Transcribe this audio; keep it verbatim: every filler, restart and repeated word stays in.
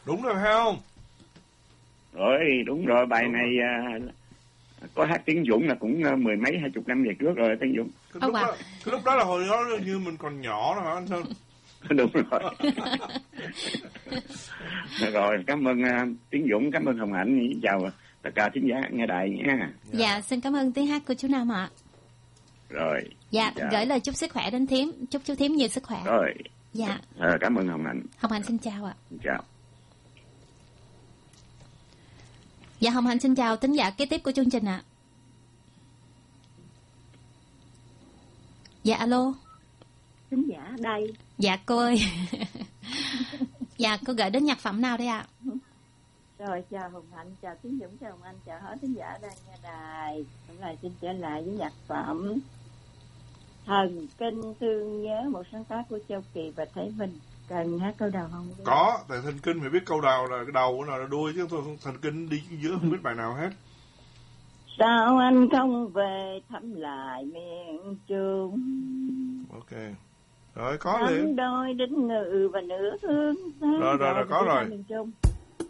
Đúng rồi phải không? Rồi, đúng rồi, bài Đúng này rồi. À, có hát tiếng Dũng là cũng uh, mười mấy hai chục năm về trước rồi tiếng Dũng. Cái lúc, à. đó, cái lúc đó là hồi đó như mình còn nhỏ đó hả anh Sơn? Đúng rồi. Rồi, cảm ơn uh, tiếng Dũng, cảm ơn Hồng Hạnh, chào tất cả thính giả nghe đài nha. Dạ. Dạ, xin cảm ơn tiếng hát của chú Năm ạ. Rồi. Dạ, chào. Gửi lời chúc sức khỏe đến thím, chúc chú thím nhiều sức khỏe. Rồi. Dạ. À, cảm ơn Hồng Hạnh. Hồng Hạnh xin chào ạ. Xin chào. Dạ, Hồng Hạnh xin chào thính giả kế tiếp của chương trình ạ. Dạ, alo. Thính giả đây. Dạ cô ơi. Dạ, cô gửi đến nhạc phẩm nào đây ạ? Rồi, chào Hồng Hạnh, chào Tiến Dũng, chào Hồng Anh, chào hết thính giả đang nghe đài. Hôm nay xin trở lại với nhạc phẩm Thần Kinh Thương Nhớ, một sáng tác của Châu Kỳ và Thế Vinh. Cần hát câu đầu không? Có, tại Thần Kinh phải biết câu đầu là cái đầu nào là đuôi, chứ tôi Thần Kinh đi giữa không biết bài nào hết. Sao anh không về thăm lại miền Trung? Ok. Rồi, có liền. Đôi đích ngự và nửa hương. Rồi, rồi, rồi, có rồi. Miền Trung.